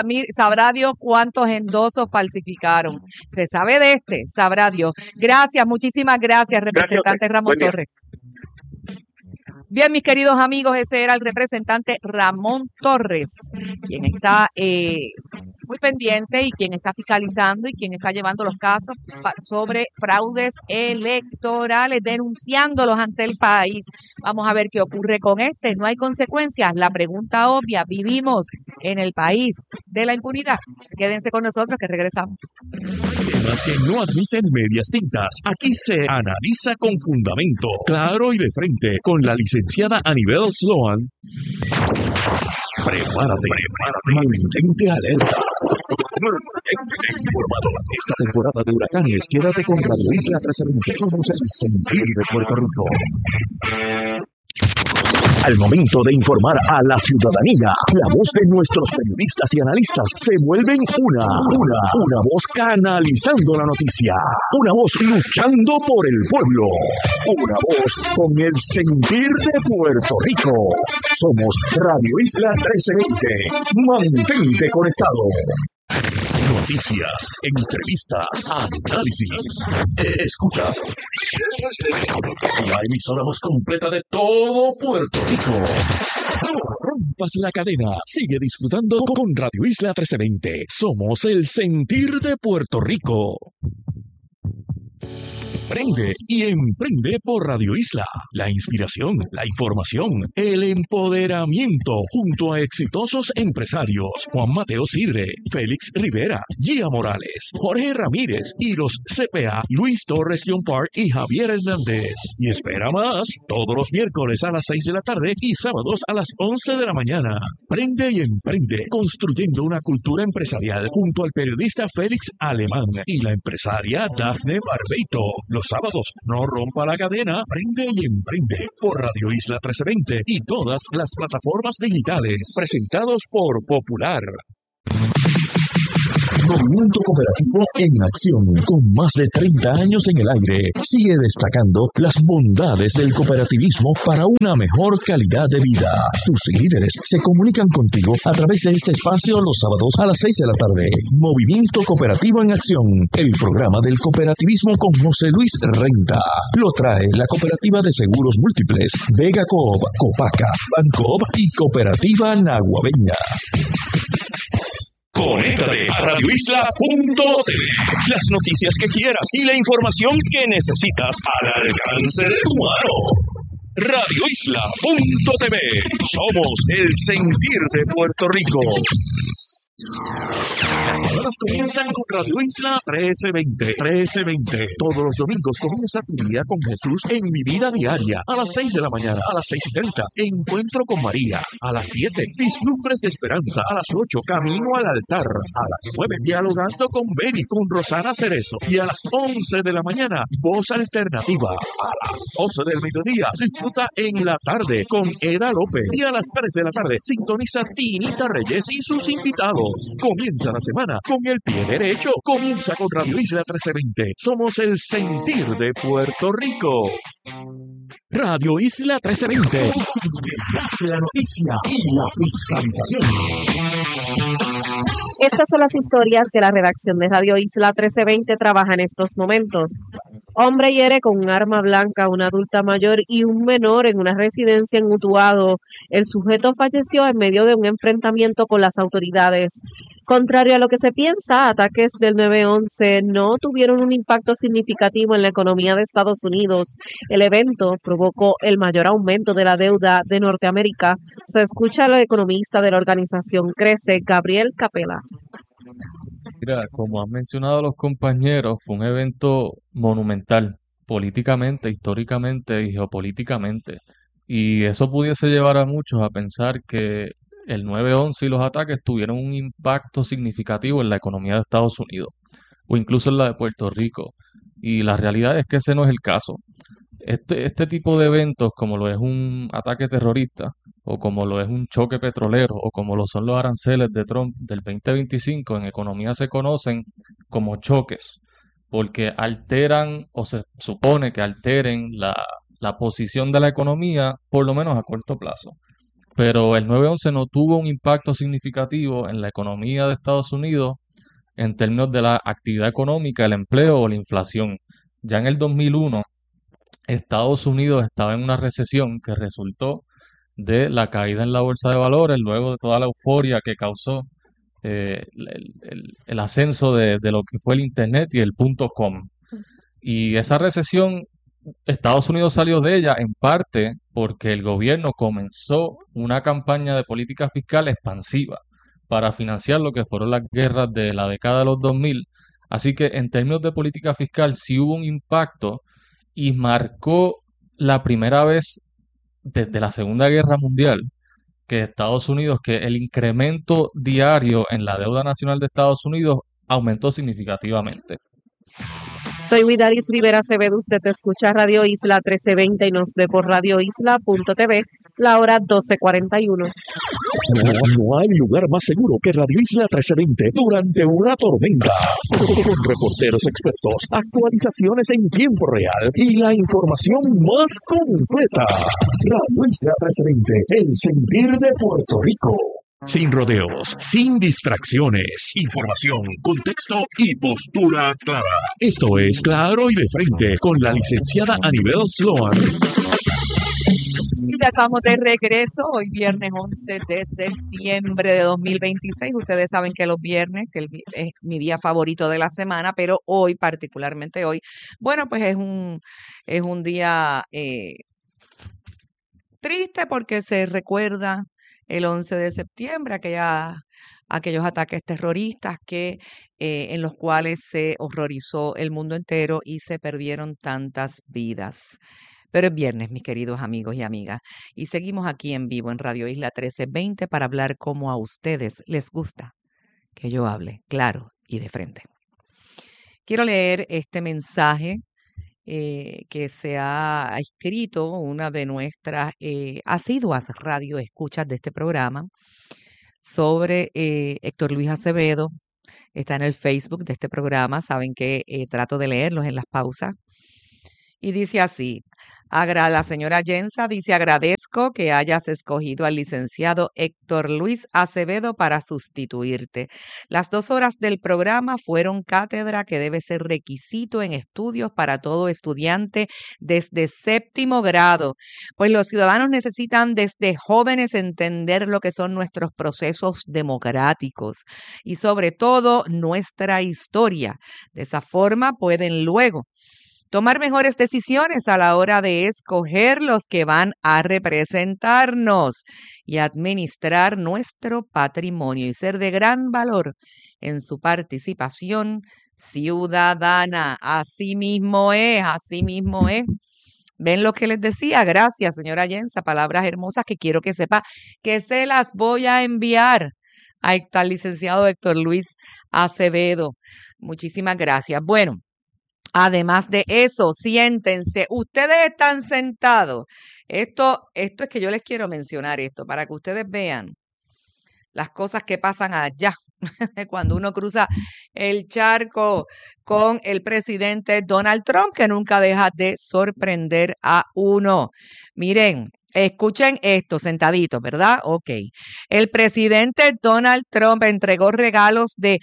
cuántos endosos falsificaron. Se sabe de sabrá Dios. Gracias, muchísimas gracias, representante Ramón Torres. Bien, mis queridos amigos, ese era el representante Ramón Torres, quien está muy pendiente y quien está fiscalizando y quien está llevando los casos sobre fraudes electorales, denunciándolos ante el país. Vamos a ver qué ocurre con no hay consecuencias. La pregunta obvia, ¿vivimos en el país de la impunidad? Quédense con nosotros que regresamos. Temas que no admiten medias tintas. Aquí se analiza con fundamento, claro y de frente, con la licenciada Anibel Sloan. Prepárate. Mantente alerta. Mantente informado. Esta temporada de huracanes, quédate con Radio Isla 1320. Somos el sentir de Puerto Rico. Al momento de informar a la ciudadanía, la voz de nuestros periodistas y analistas se vuelven una voz canalizando la noticia, una voz luchando por el pueblo, una voz con el sentir de Puerto Rico. Somos Radio Isla 1320. Mantente conectado. Noticias, entrevistas, análisis. Escuchas la emisora más completa de todo Puerto Rico. No rompas la cadena. Sigue disfrutando con Radio Isla 1320. Somos el sentir de Puerto Rico. Prende y emprende por Radio Isla. La inspiración, la información, el empoderamiento junto a exitosos empresarios Juan Mateo Sidre, Félix Rivera, Gia Morales, Jorge Ramírez y los CPA Luis Torres John Park y Javier Hernández. Y espera más, todos los miércoles a las 6 de la tarde y sábados a las 11 de la mañana. Prende y emprende, construyendo una cultura empresarial junto al periodista Félix Alemán y la empresaria Dafne Barbeito. Los sábados, no rompa la cadena, prende y emprende por Radio Isla 1320 y todas las plataformas digitales. Presentados por Popular. Movimiento Cooperativo en acción, con más de 30 años en el aire, sigue destacando las bondades del cooperativismo para una mejor calidad de vida. Sus líderes se comunican contigo a través de este espacio los sábados a las 6 de la tarde. Movimiento Cooperativo en acción, el programa del cooperativismo con José Luis Renta. Lo trae la Cooperativa de Seguros Múltiples, Vega Coop, Copaca, Bancoop y Cooperativa Naguabeña. Conéctate a radioisla.tv. Las noticias que quieras y la información que necesitas al alcance de tu mano. Radioisla.tv. Somos el sentir de Puerto Rico. Las semanas comienzan con Radio Isla 1320. Todos los domingos comienza tu día con Jesús en Mi Vida Diaria. A las 6 de la mañana, a las 6:30, Encuentro con María. A las 7, Vislumbres de Esperanza. A las 8, Camino al Altar. A las 9, Dialogando con Beni, con Rosana Cerezo. Y a las 11 de la mañana, Voz Alternativa. A las 12 del mediodía, disfruta en la tarde con Eda López. Y a las 3 de la tarde, sintoniza Tinita Reyes y sus invitados. Comienza la semana con el pie derecho. Comienza con Radio Isla 1320. Somos el sentir de Puerto Rico. Radio Isla 1320. La noticia y la fiscalización. Estas son las historias que la redacción de Radio Isla 1320 trabaja en estos momentos. Hombre hiere con un arma blanca a una adulta mayor y un menor en una residencia en Utuado. El sujeto falleció en medio de un enfrentamiento con las autoridades. Contrario a lo que se piensa, ataques del 9/11 no tuvieron un impacto significativo en la economía de Estados Unidos. El evento provocó el mayor aumento de la deuda de Norteamérica. Se escucha al economista de la organización Crece, Gabriel Capela. Mira, como han mencionado los compañeros, fue un evento monumental, políticamente, históricamente y geopolíticamente. Y eso pudiese llevar a muchos a pensar que el 9/11 y los ataques tuvieron un impacto significativo en la economía de Estados Unidos, o incluso en la de Puerto Rico. Y la realidad es que ese no es el caso. Este tipo de eventos, como lo es un ataque terrorista, o como lo es un choque petrolero, o como lo son los aranceles de Trump del 2025, en economía se conocen como choques, porque alteran, o se supone que alteren la posición de la economía, por lo menos a corto plazo. Pero el 9/11 no tuvo un impacto significativo en la economía de Estados Unidos en términos de la actividad económica, el empleo o la inflación. Ya en el 2001, Estados Unidos estaba en una recesión que resultó de la caída en la bolsa de valores, luego de toda la euforia que causó el ascenso de lo que fue el Internet y el .com. Y esa recesión, Estados Unidos salió de ella en parte porque el gobierno comenzó una campaña de política fiscal expansiva para financiar lo que fueron las guerras de la década de los 2000. Así que en términos de política fiscal sí hubo un impacto y marcó la primera vez desde la Segunda Guerra Mundial que Estados Unidos, que el incremento diario en la deuda nacional de Estados Unidos aumentó significativamente. Soy Widalis Rivera Acevedo, usted escucha Radio Isla 1320 y nos ve por radioisla.tv, la hora 12:41. No hay lugar más seguro que Radio Isla 1320 durante una tormenta. Con reporteros expertos, actualizaciones en tiempo real y la información más completa. Radio Isla 1320, el sentir de Puerto Rico. Sin rodeos, sin distracciones, información, contexto y postura clara. Esto es Claro y de Frente con la licenciada Anibel Sloan. Y ya estamos de regreso, hoy viernes 11 de septiembre de 2026. Ustedes saben que los viernes, es mi día favorito de la semana, pero hoy, particularmente hoy, bueno, pues es un día triste porque se recuerda el 11 de septiembre, aquellos ataques terroristas en los cuales se horrorizó el mundo entero y se perdieron tantas vidas. Pero es viernes, mis queridos amigos y amigas, y seguimos aquí en vivo en Radio Isla 1320 para hablar como a ustedes les gusta que yo hable claro y de frente. Quiero leer este mensaje que se ha escrito una de nuestras asiduas radioescuchas de este programa sobre Héctor Luis Acevedo. Está en el Facebook de este programa, saben que trato de leerlos en las pausas. Y dice así, la señora Yensa dice, agradezco que hayas escogido al licenciado Héctor Luis Acevedo para sustituirte. Las 2 horas del programa fueron cátedra que debe ser requisito en estudios para todo estudiante desde 7º grado, pues los ciudadanos necesitan desde jóvenes entender lo que son nuestros procesos democráticos y sobre todo nuestra historia. De esa forma pueden luego tomar mejores decisiones a la hora de escoger los que van a representarnos y administrar nuestro patrimonio y ser de gran valor en su participación ciudadana. Así mismo es, así mismo es. ¿Ven lo que les decía? Gracias, señora Yensa. Palabras hermosas que quiero que sepa que se las voy a enviar al licenciado Héctor Luis Acevedo. Muchísimas gracias. Bueno. Además de eso, siéntense. Ustedes están sentados. Esto es que yo les quiero mencionar esto para que ustedes vean las cosas que pasan allá cuando uno cruza el charco con el presidente Donald Trump, que nunca deja de sorprender a uno. Miren, escuchen esto, sentaditos, ¿verdad? Ok. El presidente Donald Trump entregó regalos de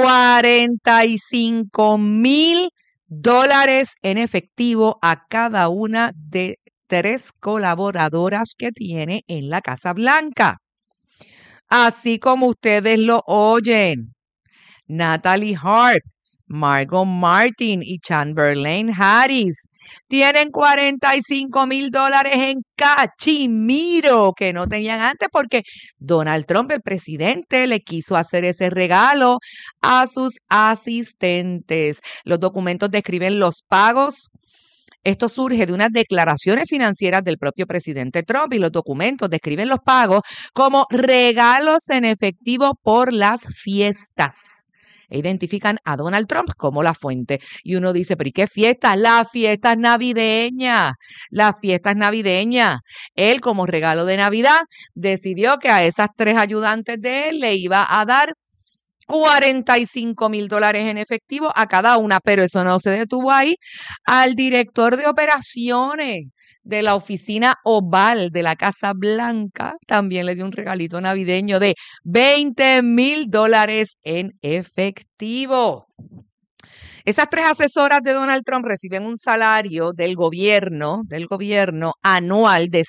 $45,000 en efectivo a cada una de 3 colaboradoras que tiene en la Casa Blanca. Así como ustedes lo oyen, Natalie Hart, Margot Martin y Chamberlain Harris tienen $45,000 en cachimiro que no tenían antes porque Donald Trump, el presidente, le quiso hacer ese regalo a sus asistentes. Los documentos describen los pagos. Esto surge de unas declaraciones financieras del propio presidente Trump y los documentos describen los pagos como regalos en efectivo por las fiestas. E identifican a Donald Trump como la fuente. Y uno dice, ¿pero y qué fiesta? La fiesta es navideña. La fiesta es navideña. Él, como regalo de Navidad, decidió que a esas 3 ayudantes de él le iba a dar $45,000 en efectivo a cada una, pero eso no se detuvo ahí. Al director de operaciones de la oficina oval de la Casa Blanca también le dio un regalito navideño de $20,000 en efectivo. Esas 3 asesoras de Donald Trump reciben un salario del gobierno anual de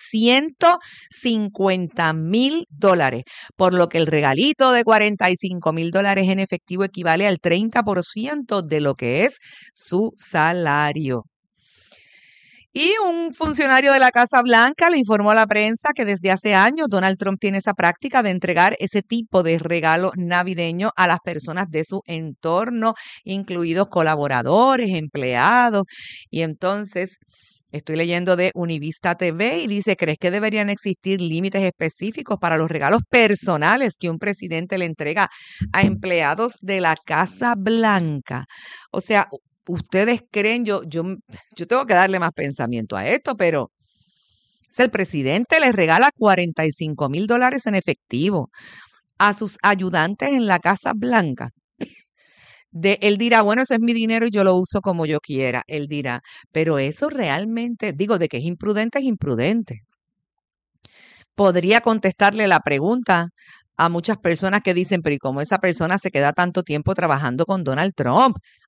$150,000, por lo que el regalito de $45,000 en efectivo equivale al 30% de lo que es su salario. Y un funcionario de la Casa Blanca le informó a la prensa que desde hace años Donald Trump tiene esa práctica de entregar ese tipo de regalo navideño a las personas de su entorno, incluidos colaboradores, empleados. Y entonces estoy leyendo de Univista TV y dice, ¿crees que deberían existir límites específicos para los regalos personales que un presidente le entrega a empleados de la Casa Blanca? O sea, ustedes creen, yo tengo que darle más pensamiento a esto, pero el presidente le regala $45,000 en efectivo a sus ayudantes en la Casa Blanca. Él dirá, bueno, eso es mi dinero y yo lo uso como yo quiera. Él dirá, pero eso realmente, digo, de que es imprudente, es imprudente. Podría contestarle la pregunta a muchas personas que dicen, pero ¿y cómo esa persona se queda tanto tiempo trabajando con Donald Trump?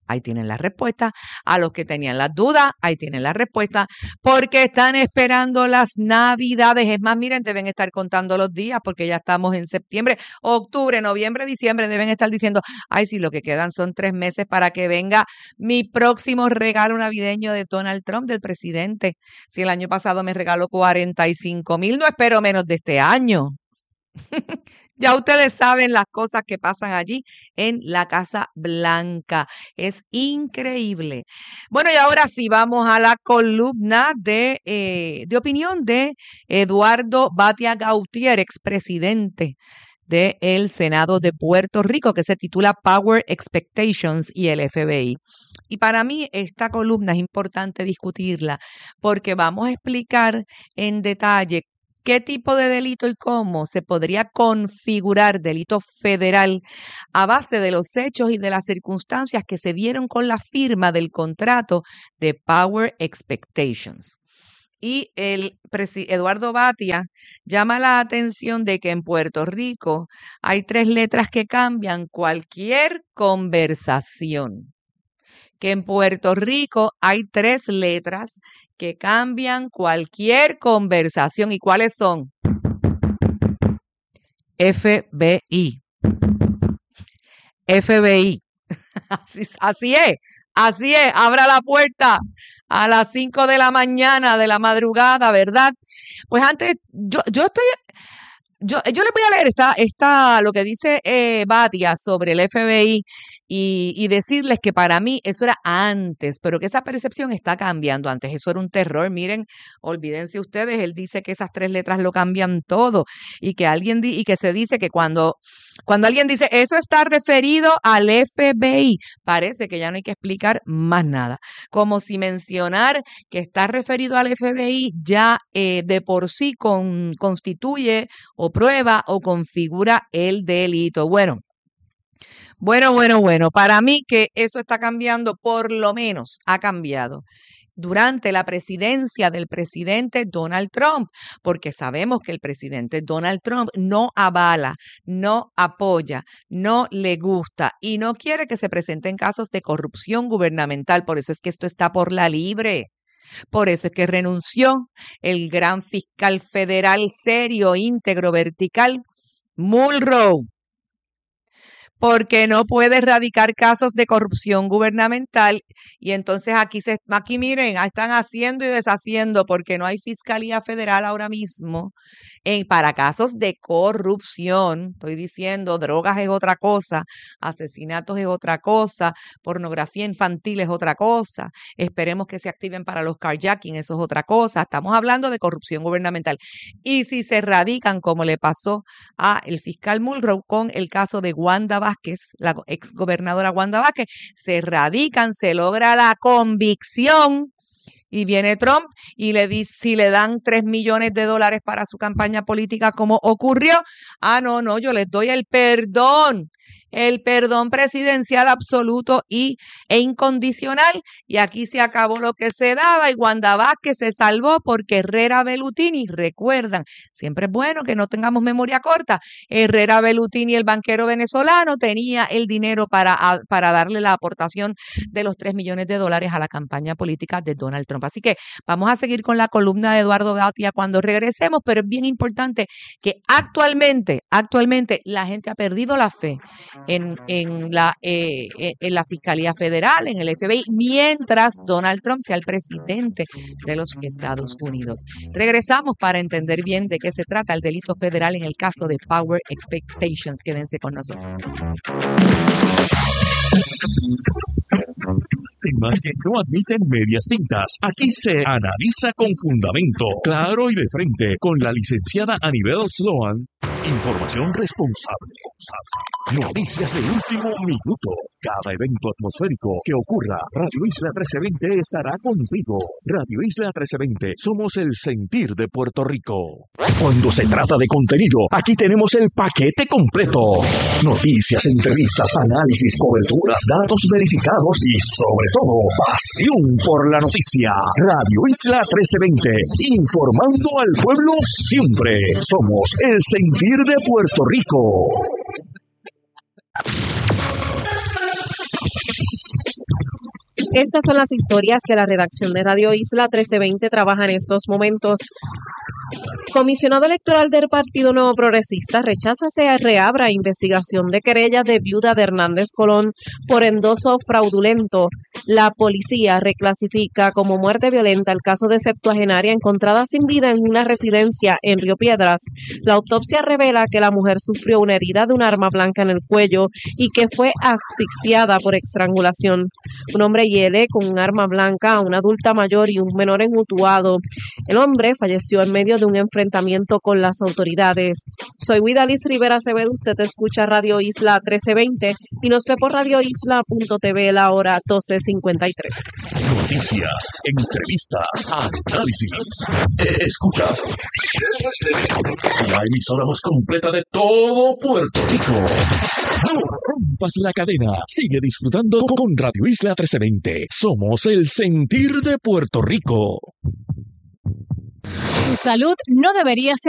Ahí tienen la respuesta. A los que tenían las dudas, ahí tienen la respuesta. Porque están esperando las Navidades. Es más, miren, deben estar contando los días porque ya estamos en septiembre, octubre, noviembre, diciembre. Deben estar diciendo, ay, sí, lo que quedan son 3 meses para que venga mi próximo regalo navideño de Donald Trump, del presidente. Si el año pasado me regaló 45,000, no espero menos de este año. Ya ustedes saben las cosas que pasan allí en la Casa Blanca. Es increíble. Bueno, y ahora sí vamos a la columna de opinión de Eduardo Batia Gautier, expresidente del Senado de Puerto Rico, que se titula Power Expectations y el FBI. Y para mí esta columna es importante discutirla porque vamos a explicar en detalle qué tipo de delito y cómo se podría configurar delito federal a base de los hechos y de las circunstancias que se dieron con la firma del contrato de Power Expectations. Y Eduardo Batia llama la atención de que en Puerto Rico hay 3 letras que cambian cualquier conversación. Que en Puerto Rico hay 3 letras que cambian cualquier conversación. ¿Y cuáles son? FBI. FBI. Así es. Abra la puerta a las 5 de la mañana, de la madrugada, ¿verdad? Pues antes, yo les voy a leer lo que dice Batia sobre el FBI y decirles que para mí eso era antes, pero que esa percepción está cambiando. Antes eso era un terror. Miren, olvídense ustedes, él dice que esas 3 letras lo cambian todo y que se dice que cuando alguien dice eso está referido al FBI, parece que ya no hay que explicar más nada. Como si mencionar que está referido al FBI ya de por sí constituye o prueba o configura el delito. Bueno. Para mí que eso está cambiando, por lo menos ha cambiado durante la presidencia del presidente Donald Trump, porque sabemos que el presidente Donald Trump no avala, no apoya, no le gusta y no quiere que se presenten casos de corrupción gubernamental. Por eso es que esto está por la libre. Por eso es que renunció el gran fiscal federal serio, íntegro, vertical, Mulrow. Porque no puede erradicar casos de corrupción gubernamental y entonces aquí miren, están haciendo y deshaciendo porque no hay fiscalía federal ahora mismo para casos de corrupción. Estoy diciendo, drogas es otra cosa, asesinatos es otra cosa, pornografía infantil es otra cosa, esperemos que se activen para los carjacking, eso es otra cosa. Estamos hablando de corrupción gubernamental. Y si se erradican, como le pasó a el fiscal Mulrow con el caso de Wanda Vázquez, la exgobernadora Wanda Vázquez, se radican, se logra la convicción y viene Trump y le dice, si le dan $3 millones para su campaña política, como ocurrió, no, yo les doy el perdón presidencial absoluto e incondicional, y aquí se acabó lo que se daba y Wanda Vázquez se salvó porque Herrera Bellutini, recuerdan, siempre es bueno que no tengamos memoria corta, Herrera Bellutini, el banquero venezolano, tenía el dinero para darle la aportación de los $3 millones a la campaña política de Donald Trump. Así que vamos a seguir con la columna de Eduardo Batia cuando regresemos, pero es bien importante que actualmente la gente ha perdido la fe en la Fiscalía Federal, en el FBI, mientras Donald Trump sea el presidente de los Estados Unidos. Regresamos para entender bien de qué se trata el delito federal en el caso de Power Expectations. Quédense con nosotros. Temas que no admiten medias tintas. Aquí se analiza con fundamento, claro y de frente, con la licenciada Anibel Sloan. Información responsable. Noticias de último minuto. Cada evento atmosférico que ocurra, Radio Isla 1320 estará contigo. Radio Isla 1320, somos el sentir de Puerto Rico. Cuando se trata de contenido, aquí tenemos el paquete completo. Noticias, entrevistas, análisis, coberturas, datos verificados y sobre todo, pasión por la noticia. Radio Isla 1320, informando al pueblo siempre. Somos el sentir de Puerto Rico. Estas son las historias que la redacción de Radio Isla 1320 trabaja en estos momentos. Comisionado electoral del Partido Nuevo Progresista rechaza se reabra investigación de querella de viuda de Hernández Colón por endoso fraudulento. La policía reclasifica como muerte violenta el caso de septuagenaria encontrada sin vida en una residencia en Río Piedras. La autopsia revela que la mujer sufrió una herida de un arma blanca en el cuello y que fue asfixiada por estrangulación. Un hombre hiere con un arma blanca a una adulta mayor y un menor en Utuado. El hombre falleció en medio de un enfrentamiento con las autoridades. Soy Widalis Rivera Acevedo, usted escucha Radio Isla 1320 y nos ve por radioisla.tv la hora 12:53. Noticias, entrevistas, análisis. Escuchas la emisora más completa de todo Puerto Rico. No rompas la cadena. Sigue disfrutando con Radio Isla 1320. Somos el sentir de Puerto Rico. Tu salud no debería ser